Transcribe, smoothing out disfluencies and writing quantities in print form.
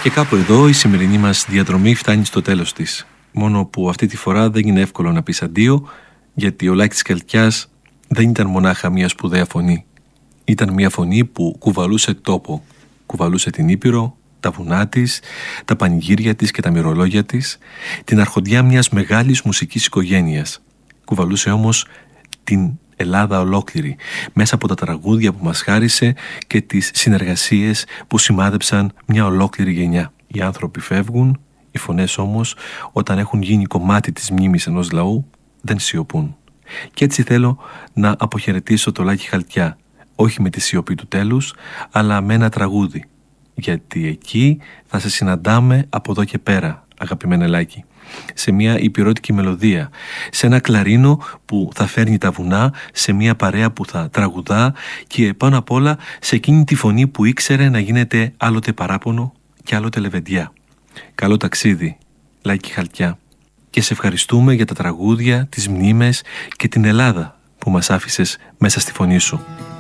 Και κάπου εδώ η σημερινή μας διαδρομή φτάνει στο τέλος της. Μόνο που αυτή τη φορά δεν είναι εύκολο να πεις αντίο, γιατί ο Λάκης Χαλκιάς δεν ήταν μονάχα μια σπουδαία φωνή. Ήταν μια φωνή που κουβαλούσε τόπο, κουβαλούσε την Ήπειρο, τα βουνά της, τα πανηγύρια της και τα μυρολόγια της, την αρχοντιά μιας μεγάλης μουσικής οικογένειας. Κουβαλούσε όμως την Ελλάδα ολόκληρη, μέσα από τα τραγούδια που μας χάρισε και τις συνεργασίες που σημάδεψαν μια ολόκληρη γενιά. Οι άνθρωποι φεύγουν, οι φωνές όμως, όταν έχουν γίνει κομμάτι της μνήμης ενός λαού, δεν σιωπούν. Και έτσι θέλω να αποχαιρετήσω το Λάκη Χαλκιά, όχι με τη σιωπή του τέλους, αλλά με ένα τραγούδι. Γιατί εκεί θα σε συναντάμε από εδώ και πέρα, αγαπημένε Λάκη. Σε μια υπηρώτικη μελωδία, σε ένα κλαρίνο που θα φέρνει τα βουνά, σε μια παρέα που θα τραγουδά και πάνω απ' όλα σε εκείνη τη φωνή που ήξερε να γίνεται άλλοτε παράπονο και άλλοτε λεβεντιά. Καλό ταξίδι, Λάκη Χαλκιά, και σε ευχαριστούμε για τα τραγούδια, τις μνήμες και την Ελλάδα που μας άφησες μέσα στη φωνή σου.